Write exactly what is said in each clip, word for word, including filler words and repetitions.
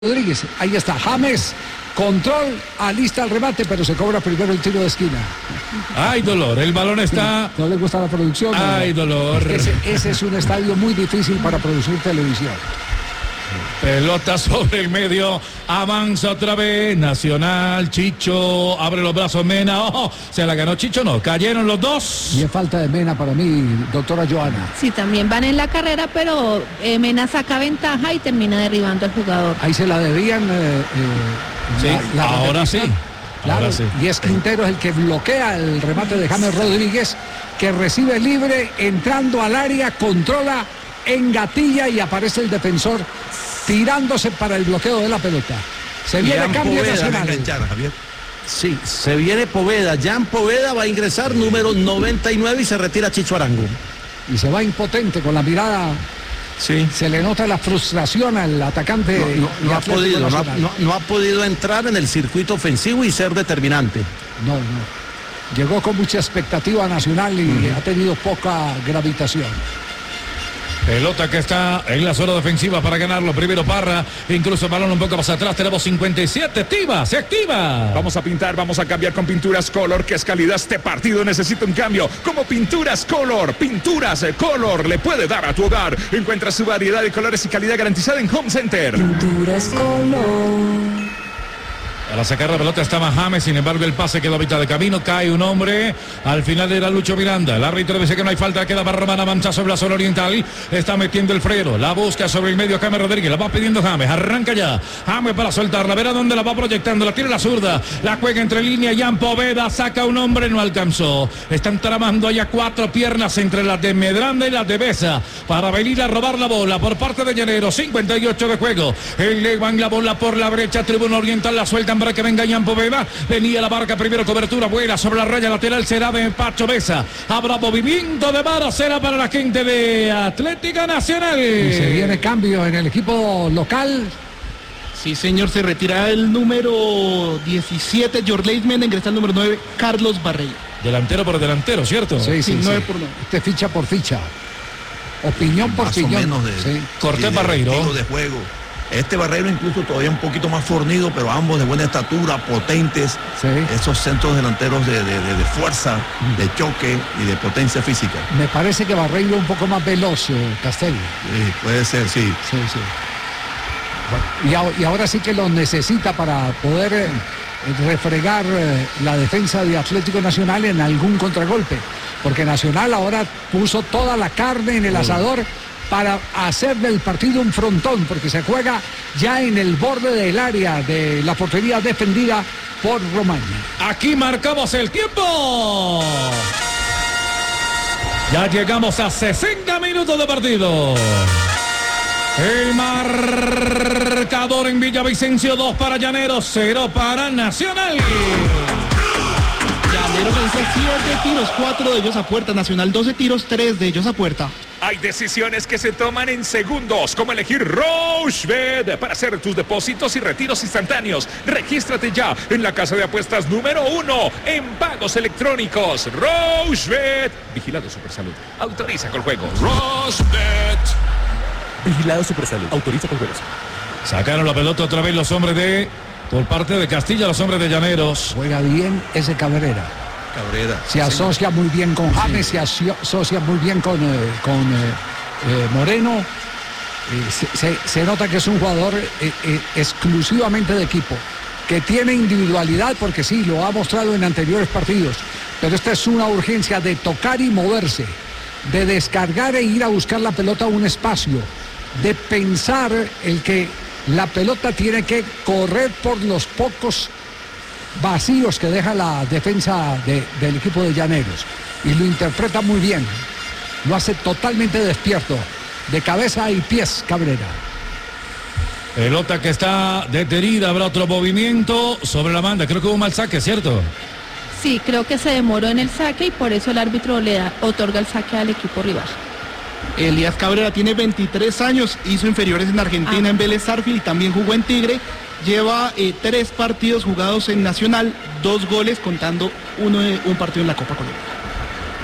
Rodríguez, ahí está, James, control, alista el remate, pero se cobra primero el tiro de esquina. Ay, dolor, el balón está... ¿No le gusta la producción? Ay, no? dolor. Ese, ese es un estadio muy difícil para producir televisión. Pelota sobre el medio, avanza otra vez, Nacional, Chicho, abre los brazos, Mena, oh, se la ganó Chicho, no, cayeron los dos. Y es falta de Mena para mí, doctora Joana. Sí, también van en la carrera, pero eh, Mena saca ventaja y termina derribando al jugador. Ahí se la debían. Eh, eh, sí, la, la ahora sí. Claro, ahora sí. Y es Quintero es el que bloquea el remate de James Rodríguez, que recibe libre, entrando al área, controla, engatilla y aparece el defensor tirándose para el bloqueo de la pelota. Se viene Jan cambio Poveda, nacional. enganchar, Javier. Sí, se viene Poveda. Jan Poveda va a ingresar número noventa y nueve y se retira Chicho Arango. Y se va impotente con la mirada. Sí. Se le nota la frustración al atacante. No, no, no ha podido, no ha, no, no ha podido entrar en el circuito ofensivo y ser determinante. No, no. Llegó con mucha expectativa Nacional y uh-huh. ha tenido poca gravitación. Pelota que está en la zona defensiva para ganarlo. Primero Parra, incluso el balón un poco más atrás. Tenemos cincuenta y siete, activa, se activa. Vamos a pintar, vamos a cambiar con Pinturas Color, que es calidad. Este partido necesita un cambio. Como Pinturas Color, Pinturas Color le puede dar a tu hogar. Encuentra su variedad de colores y calidad garantizada en Home Center. Pinturas Color. Para sacar la pelota estaba James, sin embargo el pase quedó a mitad de camino, cae un hombre, al final era Lucho Miranda, el árbitro dice que no hay falta, queda para Román, avanza sobre la zona oriental, está metiendo el freno, la busca sobre el medio James Rodríguez, la va pidiendo James, arranca ya, James para soltarla, verá dónde la va proyectando, la tiene la zurda, la juega entre línea, Jan Poveda, saca un hombre, no alcanzó, están tramando allá cuatro piernas entre las de Medranda y las de Besa, para venir a robar la bola por parte de Llanero, cincuenta y ocho de juego, elevan la bola por la brecha, tribuna oriental, la sueltan para que venga Jan Poveda, venía la barca, primero cobertura buena sobre la raya lateral, será de Pacho Besa, habrá movimiento de vara, será para la gente de Atlética Nacional. Y se viene cambio en el equipo local. Sí, señor, se retira el número diecisiete, George Leisman, ingresa el número nueve, Carlos Barreiro. Delantero por delantero, ¿cierto? Sí, sí, sí. nueve por nueve. Este ficha por ficha. Opinión por Más opinión. O menos de, sí. Cortés Barreiro. Estilo de juego. Este Barreiro incluso todavía un poquito más fornido, pero ambos de buena estatura, potentes. Sí. Esos centros delanteros de, de, de, de fuerza, de choque y de potencia física. Me parece que Barreiro un poco más veloz, eh, Castelli. Sí, puede ser, sí. Sí, sí. Bueno, y, a, y ahora sí que lo necesita para poder eh, refregar eh, la defensa de Atlético Nacional en algún contragolpe. Porque Nacional ahora puso toda la carne en el asador para hacer del partido un frontón, porque se juega ya en el borde del área de la portería defendida por Romaña. Aquí marcamos el tiempo. Ya llegamos a sesenta minutos de partido. El marcador en Villavicencio, dos para Llaneros, cero para Nacional. Llaneros hizo siete tiros, cuatro de ellos a puerta. Nacional doce tiros, tres de ellos a puerta. Hay decisiones que se toman en segundos, como elegir Rochebet para hacer tus depósitos y retiros instantáneos. Regístrate ya en la casa de apuestas número uno en pagos electrónicos. Rochebet. Vigilado Supersalud. Autoriza con juegos. Rochebet. Vigilado Supersalud. Autoriza con juegos. Sacaron la pelota otra vez los hombres de... Por parte de Castilla, los hombres de Llaneros. Juega bien ese Cabrera. Cabrera. Se asocia muy bien con James, sí. Se asocia muy bien con, eh, con eh, eh, Moreno. Eh, se, se, se nota que es un jugador eh, eh, exclusivamente de equipo, que tiene individualidad, porque sí, lo ha mostrado en anteriores partidos. Pero esta es una urgencia de tocar y moverse, de descargar e ir a buscar la pelota a un espacio, de pensar el que la pelota tiene que correr por los pocos vacíos que deja la defensa de, del equipo de Llaneros, y lo interpreta muy bien, lo hace totalmente despierto, de cabeza y pies Cabrera. Pelota que está detenida, habrá otro movimiento sobre la banda, creo que hubo un mal saque, ¿cierto? Sí, creo que se demoró en el saque y por eso el árbitro le da, otorga el saque al equipo rival. Elías Cabrera tiene veintitrés años, hizo inferiores en Argentina, ah. en Vélez Sarsfield, también jugó en Tigre, lleva eh, tres partidos jugados en Nacional, dos goles contando uno de, un partido en la Copa Colombia.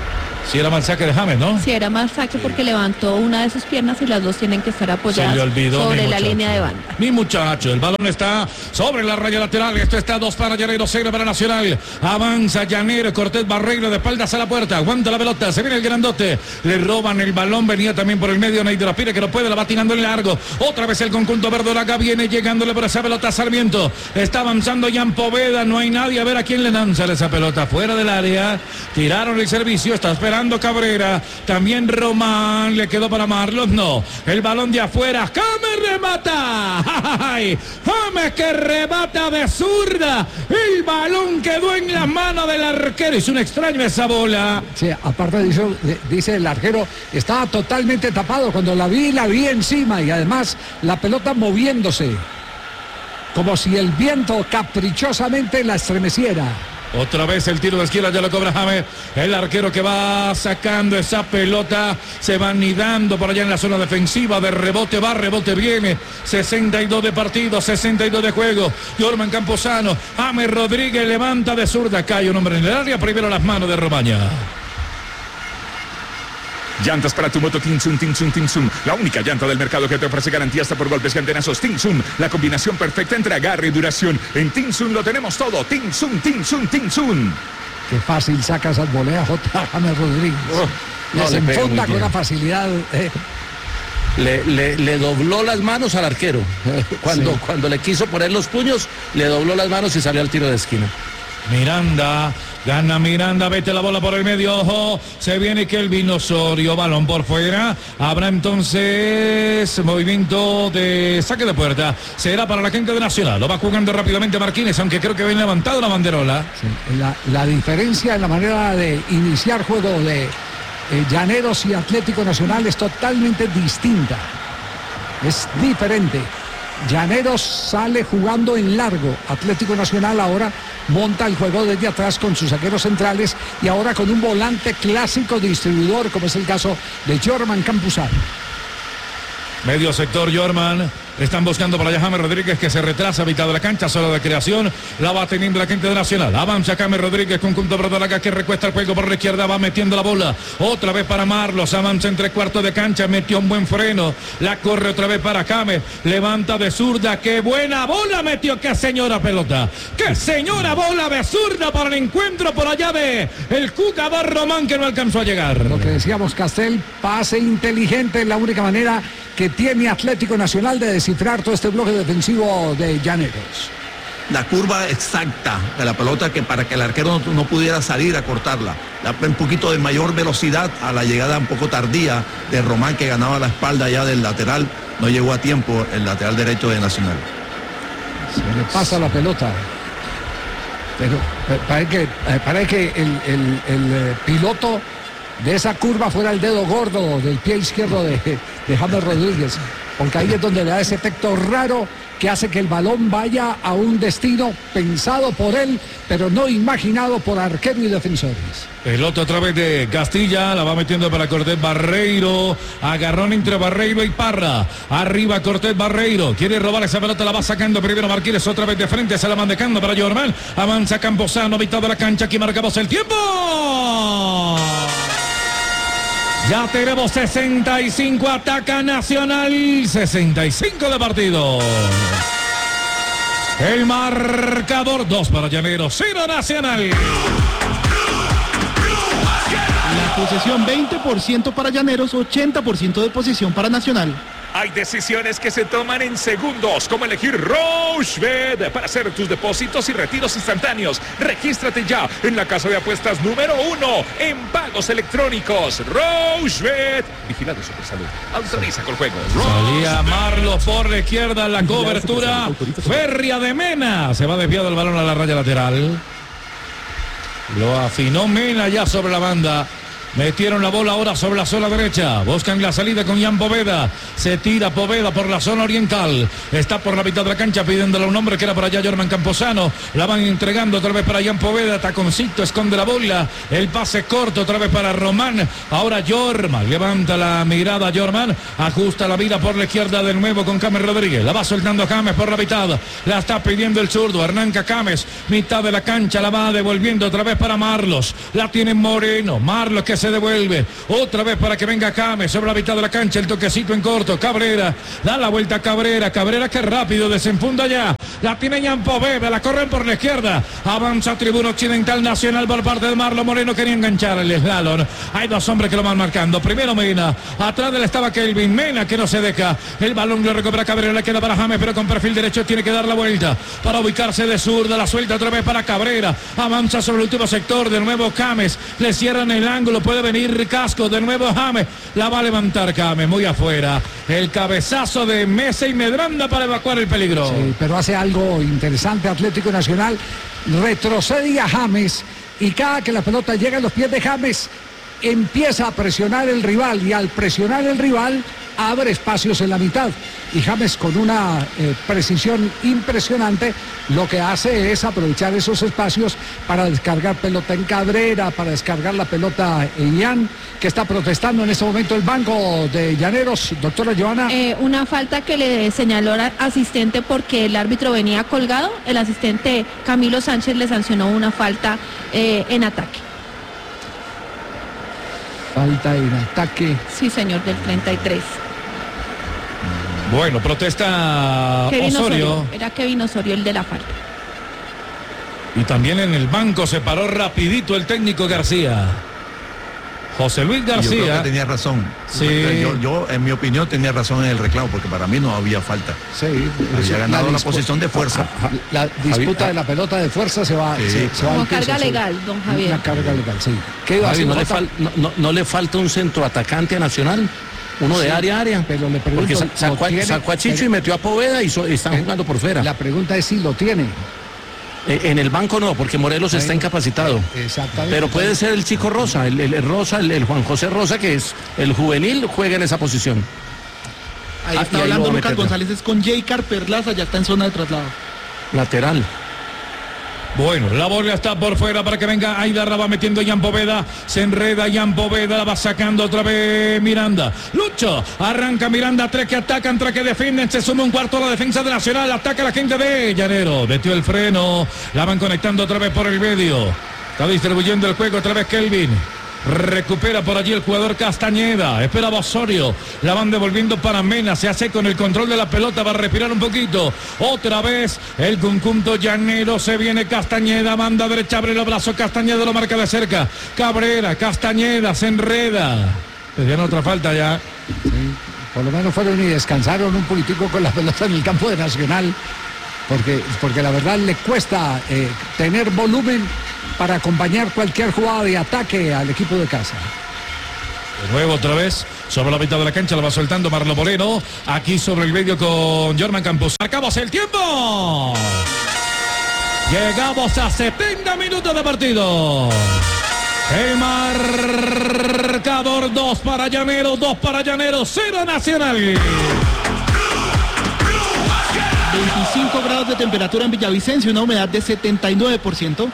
Si era mal saque de James, ¿no? Si era más saque porque levantó una de sus piernas y las dos tienen que estar Se apoyadas le olvidó, sobre mi la muchacho. línea de banda. Mi muchacho, el balón está sobre la raya lateral. Esto está dos para Llanero, cero para Nacional. Avanza Llanero, Cortés Barreiro de espaldas a la puerta. Aguanta la pelota, se viene el grandote. Le roban el balón, venía también por el medio Neider Pire que no puede, la va tirando en largo. Otra vez el conjunto verdolaga viene llegándole por esa pelota a Sarmiento. Está avanzando Jan Poveda, no hay nadie. A ver a quién le lanza esa pelota fuera del área. Tiraron el servicio, está esperando Cabrera. También Román, le quedó para Marlos, no. El balón de afuera, James remata. ¡Ay! James que remata de zurda. El balón quedó en la mano del arquero. Es un extraño esa bola. Sí, aparte dice, dice el arquero, estaba totalmente tapado. Cuando la vi, la vi encima y además la pelota moviéndose. Como si el viento caprichosamente la estremeciera. Otra vez el tiro de esquina, ya lo cobra James. El arquero que va sacando esa pelota. Se va anidando por allá en la zona defensiva. De rebote va, rebote viene. sesenta y dos de partido, sesenta y dos de juego. Jorman Camposano. James Rodríguez levanta de zurda. Cae un hombre en el área. Primero las manos de Romaña. Llantas para tu moto Tinsun, Tinsun, Tinsun. La única llanta del mercado que te ofrece garantía hasta por golpes y antenazos. Tinsun, la combinación perfecta entre agarre y duración. En Tinsun lo tenemos todo. Tinsun, Tinsun, Tinsun. Qué fácil saca esas voleas J. James Rodríguez. Oh, no, Les le pega enfonda muy con bien. una facilidad. Eh. Le, le, le dobló las manos al arquero. Cuando, Sí. cuando le quiso poner los puños, le dobló las manos y salió al tiro de esquina. Miranda, gana Miranda, vete la bola por el medio, ojo, se viene Kelvin Osorio, balón por fuera, habrá entonces movimiento de saque de puerta, será para la gente de Nacional, lo va jugando rápidamente Marquínez, aunque creo que viene levantado la banderola. Sí, la, la diferencia en la manera de iniciar juego de eh, Llaneros y Atlético Nacional es totalmente distinta. Es diferente. Llaneros sale jugando en largo. Atlético Nacional ahora monta el juego desde atrás con sus zagueros centrales y ahora con un volante clásico distribuidor, como es el caso de Jorman Campuzano. Medio sector Jorman, están buscando para allá James Rodríguez que se retrasa a mitad de la cancha, solo de creación, la va teniendo la gente de Nacional, avanza James Rodríguez, conjunto verdolaga que recuesta el juego por la izquierda, va metiendo la bola, otra vez para Marlos, avanza en tres cuartos de cancha, metió un buen freno, la corre otra vez para James, levanta de zurda, qué buena bola metió, qué señora pelota, qué señora bola de zurda para el encuentro por allá de el jugador Román que no alcanzó a llegar. Lo que decíamos, Castel, pase inteligente es la única manera que tiene Atlético Nacional de descifrar todo este bloque defensivo de Llaneros. La curva exacta de la pelota que para que el arquero no, no pudiera salir a cortarla. Da un poquito de mayor velocidad a la llegada un poco tardía de Román que ganaba la espalda ya del lateral. No llegó a tiempo el lateral derecho de Nacional. Se le pasa la pelota. Pero eh, parece que, eh, parece que el, el- el, eh, piloto de esa curva fuera el dedo gordo del pie izquierdo de, de James Rodríguez, porque ahí es donde le da ese efecto raro que hace que el balón vaya a un destino pensado por él, pero no imaginado por arquero y defensores. Pelota otra vez de Castilla, la va metiendo para Cortés Barreiro, agarrón entre Barreiro y Parra, arriba Cortés Barreiro, quiere robar esa pelota, la va sacando primero Marquínez, otra vez de frente, se la van dejando para Jorman, avanza Camposano, mitad de la cancha, aquí marcamos el tiempo. Ya tenemos sesenta y cinco, ataca Nacional, sesenta y cinco de partido. El marcador, dos para Llaneros, cero Nacional. La posesión veinte por ciento para Llaneros, ochenta por ciento de posesión para Nacional. Hay decisiones que se toman en segundos, como elegir Rochebet para hacer tus depósitos y retiros instantáneos. Regístrate ya en la casa de apuestas número uno en pagos electrónicos. Rochebet. Vigilado Supersalud. Autoriza con juegos. Salía Marlos por la izquierda, la cobertura férrea de Mena. Se va desviado el balón a la raya lateral. Lo afinó Mena ya sobre la banda. Metieron la bola ahora sobre la zona derecha. Buscan la salida con Jan Poveda. Se tira Poveda por la zona oriental. Está por la mitad de la cancha pidiéndole a un hombre que era para allá Jorman Camposano. La van entregando otra vez para Jan Poveda. Taconcito esconde la bola. El pase corto otra vez para Román. Ahora Jorman. Levanta la mirada Jorman. Ajusta la mira por la izquierda de nuevo con James Rodríguez. La va soltando James por la mitad. La está pidiendo el zurdo. Arranca James. Mitad de la cancha. La va devolviendo otra vez para Marlos. La tiene Moreno. Marlos que que se devuelve. Otra vez para que venga James sobre la mitad de la cancha. El toquecito en corto. Cabrera. Da la vuelta a Cabrera. Cabrera que rápido desenfunda ya. La tiene Jan Poveda. La corren por la izquierda. Avanza a Tribuna Occidental Nacional por parte de Marlon Moreno. Quería enganchar el slalom. Hay dos hombres que lo van marcando. Primero Mena. Atrás de él estaba Kelvin. Mena que no se deja. El balón lo recupera Cabrera. Le queda para James, pero con perfil derecho tiene que dar la vuelta para ubicarse de zurda. La suelta otra vez para Cabrera. Avanza sobre el último sector. De nuevo James. Le cierran el ángulo. Puede venir Casco. De nuevo James. La va a levantar James. Muy afuera. El cabezazo de Mesa y Medranda para evacuar el peligro. Sí, pero hace algo interesante Atlético Nacional. Retrocede a James y cada que la pelota llega a los pies de James empieza a presionar el rival y al presionar el rival abre espacios en la mitad y James con una eh, precisión impresionante lo que hace es aprovechar esos espacios para descargar pelota en Cabrera, para descargar la pelota en Ian, que está protestando en este momento el banco de Llaneros, doctora Joana. Eh, una falta que le señaló al asistente porque el árbitro venía colgado, el asistente Camilo Sánchez le sancionó una falta eh, en ataque. Falta en ataque. Sí, señor, del treinta y tres. Bueno, protesta Kevin Osorio. Osorio. Era Kevin Osorio el de la falta. Y también en el banco se paró rapidito el técnico García. José Luis García. Yo creo que tenía razón. Sí. Yo, yo, en mi opinión, tenía razón en el reclamo, porque para mí no había falta. Sí, había ganado la, la posición de fuerza. La disputa de la pelota de fuerza se va, sí, se, se va como al piso, carga sí. legal, don Javier. Una carga legal, sí. ¿Qué iba a Javi, decir, ¿no, le Jota? fal- no, no- no le falta un centroatacante a Nacional? Uno de Sí, área a área. pero le pregunto, Porque sa- ¿lo sacó, a- tiene? sacó a Chicho Pero- y metió a Poveda y, so- y están Eh, jugando por fuera. La pregunta es si lo tiene. Eh, en el banco no, porque Morelos Ahí. está incapacitado. Exactamente. Pero puede ser el chico Rosa, el, el- el Rosa, el, el Juan José Rosa, que es el juvenil, juega en esa posición. Ahí Ah, está y ahí hablando lo va a Lucas meter, ¿no? González, es con Jaycar Perlaza, ya está en zona de traslado. Lateral. Bueno, la bola está por fuera para que venga Aidar, la va metiendo Jan Poveda, se enreda Jan Poveda, la va sacando otra vez Miranda. Lucho, arranca Miranda, tres que atacan, tres que defienden, se suma un cuarto a la defensa de Nacional, ataca la gente de Llanero, metió el freno, la van conectando otra vez por el medio, está distribuyendo el juego otra vez Kelvin. Recupera por allí el jugador Castañeda. Espera Osorio. La van devolviendo para Mena. Se hace con el control de la pelota. Va a respirar un poquito. Otra vez el conjunto llanero. Se viene Castañeda. Manda derecha. Abre el brazo. Castañeda lo marca de cerca. Cabrera. Castañeda. Se enreda. Le dieron otra falta ya. Sí, por lo menos fueron y descansaron un politico con la pelota en el campo de Nacional. Porque, porque la verdad le cuesta eh, tener volumen para acompañar cualquier jugada de ataque al equipo de casa. De nuevo otra vez sobre la mitad de la cancha la va soltando Marlon Moreno. Aquí sobre el medio con Jorman Campos. Marcamos el tiempo. Llegamos a setenta minutos de partido. El marcador dos para Llanero, dos para Llanero, cero Nacional. veinticinco grados de temperatura en Villavicencio, una humedad de setenta y nueve por ciento.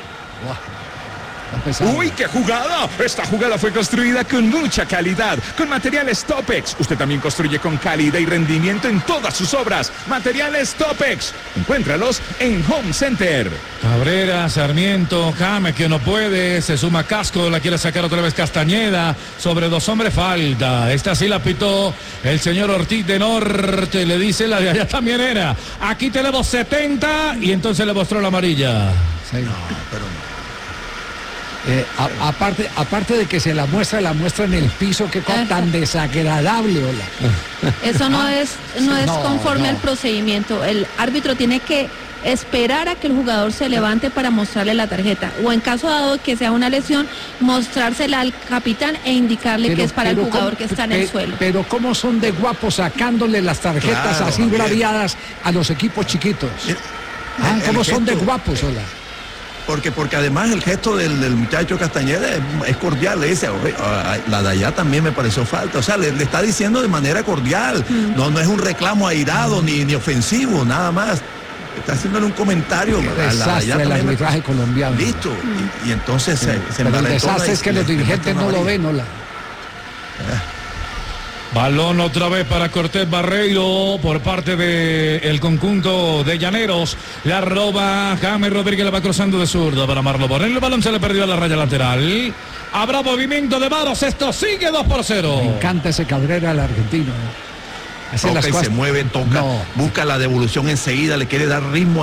¡Uy, qué jugada! Esta jugada fue construida con mucha calidad, con materiales Topex. Usted también construye con calidad y rendimiento en todas sus obras. Materiales Topex. Encuéntralos en Home Center. Cabrera, Sarmiento, James que no puede, se suma Casco, la quiere sacar otra vez Castañeda, sobre dos hombres falta, esta sí la pitó el señor Ortiz de Norte, le dice la de allá también era, aquí tenemos setenta y entonces le mostró la amarilla. Sí. No, pero no. Eh, a, aparte, aparte de que se la muestra, la muestra en el piso, qué cosa tan desagradable, hola. Eso no es, no es No, conforme no. al procedimiento. El árbitro tiene que esperar a que el jugador se levante para mostrarle la tarjeta. O en caso dado que sea una lesión, mostrársela al capitán e indicarle Pero- que es para el pero jugador cómo- que está en el pe- suelo. Pero cómo son de guapos sacándole las tarjetas Claro, así Javier. braviadas a los equipos chiquitos. El- Ah, el cómo son de gesto- guapos, hola. Porque, porque además el gesto del, del muchacho Castañeda es, es cordial, le dice, "Oye, ah, la de allá también me pareció falta". O sea, le, le está diciendo de manera cordial, no, no es un reclamo airado ni, ni ofensivo, nada más. Está haciéndole un comentario. Qué a la de allá desastre el también me- arbitraje colombiano. Listo. Y, y entonces se, se Pero el envalentona desastre y es que le- los le dirigentes muestra no una lo amarilla. ven, hola. Balón otra vez para Cortés Barreiro por parte del conjunto de Llaneros. La roba James Rodríguez, la va cruzando de zurdo para Marlo Moreno. El balón se le perdió a la raya lateral. Habrá movimiento de manos. Esto sigue dos por cero. Me encanta ese Cabrera, el argentino. Hace Toca las y cosas- se mueve, toca, No. busca la devolución enseguida, le quiere dar ritmo